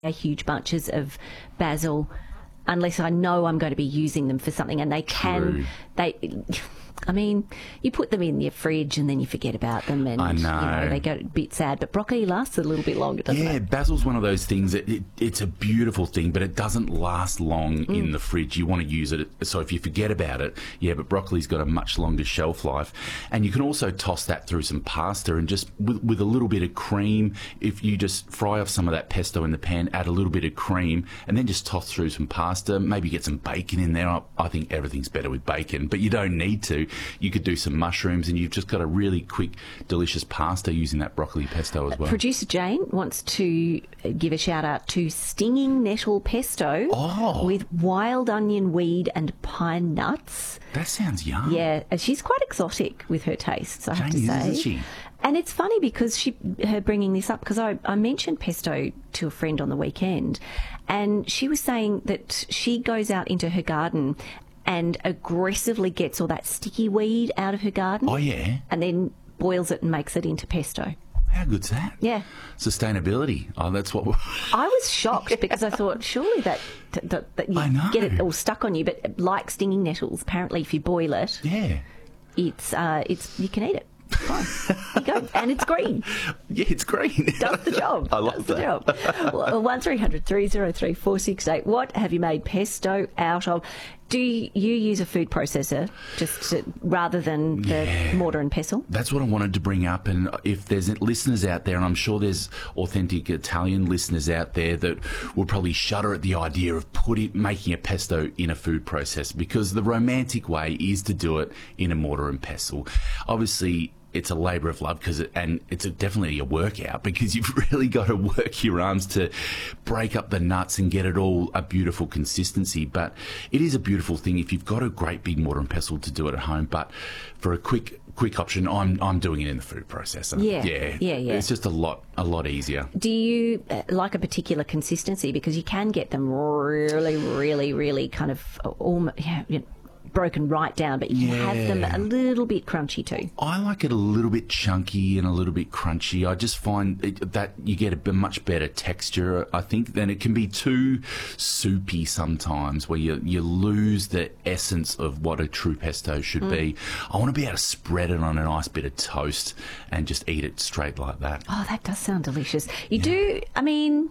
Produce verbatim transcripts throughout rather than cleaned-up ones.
huge bunches of basil unless I know I'm going to be using them for something, and they can, True. they, I mean, you put them in your fridge and then you forget about them, and I know. You know, they go a bit sad. But broccoli lasts a little bit longer, doesn't Yeah, it? basil's one of those things that it, it's a beautiful thing, but it doesn't last long Mm. in the fridge. You want to use it, so if you forget about it, yeah, but broccoli's got a much longer shelf life. And you can also toss that through some pasta, and just with, with a little bit of cream, if you just fry off some of that pesto in the pan, add a little bit of cream, and then just toss through some pasta, maybe get some bacon in there. I, I think everything's better with bacon, but you don't need to. You could do some mushrooms, and you've just got a really quick, delicious pasta using that broccoli pesto as well. Producer Jane wants to give a shout out to stinging nettle pesto Oh. with wild onion weed and pine nuts. That sounds yum. Yeah, and she's quite exotic with her tastes, I have to Jane is, say. isn't she? And it's funny because she, her bringing this up, because I, I mentioned pesto to a friend on the weekend, and she was saying that she goes out into her garden and aggressively gets all that sticky weed out of her garden. Oh, yeah? And then boils it and makes it into pesto. How good's that? Yeah. Sustainability. Oh, that's what... I was shocked because I thought surely that, that, that you I know. get it all stuck on you, but like stinging nettles, apparently if you boil it, Yeah. it's uh, it's you can eat it. Fine. You go. And it's green. Yeah, it's green. Does the job. I love Does that. the job. Well, one three hundred three oh three four six eight. What have you made pesto out of? Do you use a food processor just to, rather than the Yeah. mortar and pestle? That's what I wanted to bring up, and if there's listeners out there, and I'm sure there's authentic Italian listeners out there that will probably shudder at the idea of putting making a pesto in a food processor, because the romantic way is to do it in a mortar and pestle. Obviously, it's a labour of love, because it, and it's a, definitely a workout, because you've really got to work your arms to break up the nuts and get it all a beautiful consistency. But it is a beautiful thing if you've got a great big mortar and pestle to do it at home. But for a quick quick option, I'm I'm doing it in the food processor. Yeah, yeah, yeah, yeah. It's just a lot a lot easier. Do you uh, like a particular consistency? Because you can get them really, really, really kind of almost, yeah, you know, broken right down, but you can have them Yeah. a little bit crunchy too. I like it a little bit chunky and a little bit crunchy. I just find it, that you get a b- much better texture, I think, than it can be too soupy sometimes, where you, you lose the essence of what a true pesto should be. I want to be able to spread it on a nice bit of toast and just eat it straight like that. Oh, that does sound delicious. You do, I mean,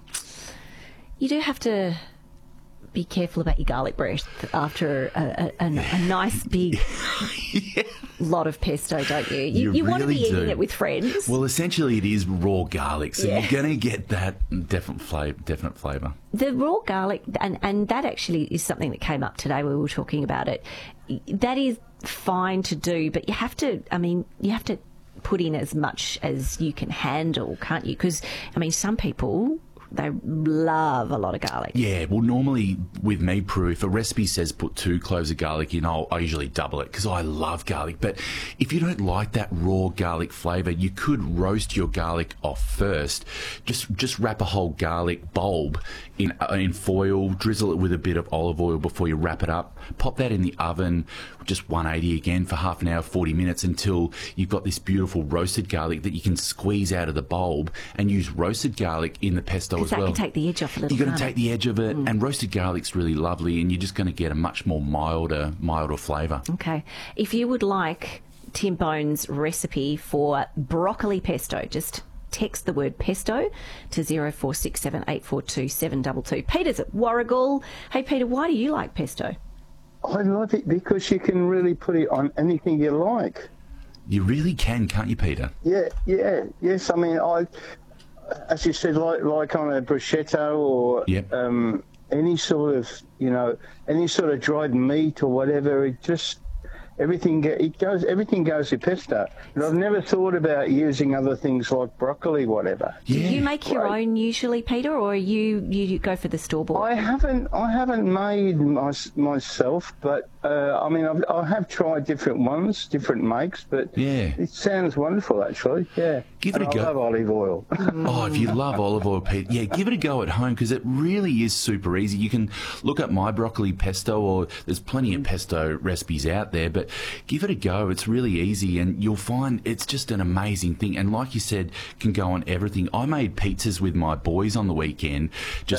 you do have to be careful about your garlic breath after a, a, a, a nice big lot of pesto, don't you? You, You you want to be really eating do. it with friends. Well, essentially, it is raw garlic, so Yeah. you're going to get that definite flavor. Definite flavour. The raw garlic, and, and that actually is something that came up today when we were talking about it. That is fine to do, but you have to, I mean, you have to put in as much as you can handle, can't you? Because, I mean, some people, they love a lot of garlic. Yeah, well, normally with me, Prue, if a recipe says put two cloves of garlic in, I'll, I usually double it, because I love garlic. But if you don't like that raw garlic flavour, you could roast your garlic off first. Just just wrap a whole garlic bulb in uh, in foil, drizzle it with a bit of olive oil before you wrap it up. Pop that in the oven, just one eighty again for half an hour, forty minutes, until you've got this beautiful roasted garlic that you can squeeze out of the bulb and use roasted garlic in the pesto as Because that well. can take the edge off a little. You're going to can't take it? the edge of it, and roasted garlic's really lovely, and you're just going to get a much more milder, milder flavour. Okay. If you would like Tim Bone's recipe for broccoli pesto, just text the word pesto to zero four six seven eight four two seven two two. Peter's at Warragul. Hey, Peter, why do you like pesto? I love it because you can really put it on anything you like. You really can, can't you, Peter? Yeah, yeah, yes. I mean, I, as you said, like like on a bruschetta or Yep. um, any sort of, you know, any sort of dried meat or whatever. It just everything get, it goes. Everything goes with pesto. And I've never thought about using other things like broccoli, whatever. Yeah. Do you make your Right. own usually, Peter, or you you go for the store bought? I haven't, I haven't made my, myself, but uh, I mean, I've, I have tried different ones, different makes, but Yeah. it sounds wonderful, actually. Yeah, Give it And a go. I love olive oil. Oh, if you love olive oil, Pete, yeah, give it a go at home, because it really is super easy. You can look up my broccoli pesto, or there's plenty of pesto recipes out there, but give it a go. It's really easy, and you'll find it's just an amazing thing. And like you said, can go on everything. I made pizzas with my boys on the weekend, just